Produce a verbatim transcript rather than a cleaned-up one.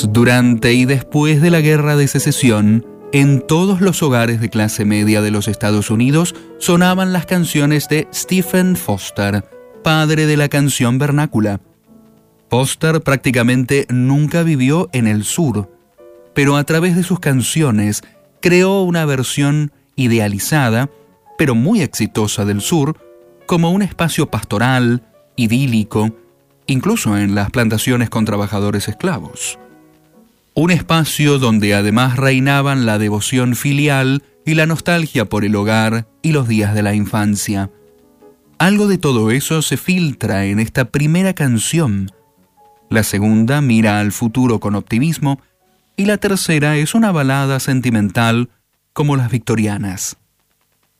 Durante y después de la Guerra de Secesión, en todos los hogares de clase media de los Estados Unidos sonaban las canciones de Stephen Foster, padre de la canción vernácula. Foster prácticamente nunca vivió en el sur, pero a través de sus canciones creó una versión idealizada, pero muy exitosa del sur, como un espacio pastoral, idílico, incluso en las plantaciones con trabajadores esclavos. Un espacio donde además reinaban la devoción filial y la nostalgia por el hogar y los días de la infancia. Algo de todo eso se filtra en esta primera canción. La segunda mira al futuro con optimismo y la tercera es una balada sentimental como las victorianas.